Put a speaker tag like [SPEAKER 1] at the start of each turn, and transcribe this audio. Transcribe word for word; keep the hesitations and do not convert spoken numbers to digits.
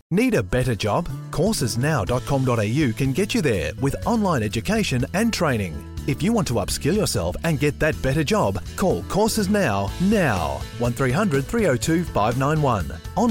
[SPEAKER 1] Need a better job? courses now dot com dot a u can get you there with online education and training. If you want to upskill yourself and get that better job, call Courses Now now. one three hundred three oh two five nine one. On